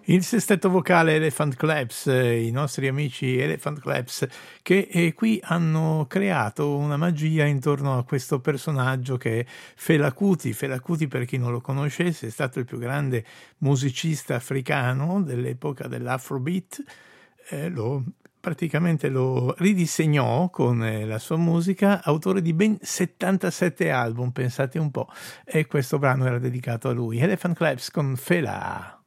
Il sestetto vocale Elephant Claps, i nostri amici Elephant Claps, che qui hanno creato una magia intorno a questo personaggio che è Fela Kuti. Fela Kuti, per chi non lo conoscesse, è stato il più grande musicista africano dell'epoca dell'Afrobeat. Praticamente lo ridisegnò con la sua musica, autore di ben 77 album, pensate un po', e questo brano era dedicato a lui. Elephant Claps con Fela.